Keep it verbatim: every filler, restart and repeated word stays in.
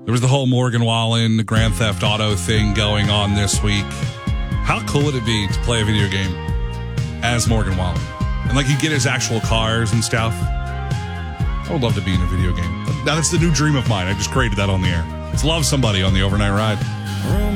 There was the whole Morgan Wallen Grand Theft Auto thing going on this week. How cool would it be to play a video game as Morgan Wallen? And like you get his actual cars and stuff. I would love to be in a video game. Now that's the new dream of mine. I just created that on the air. Let's love somebody on the overnight ride.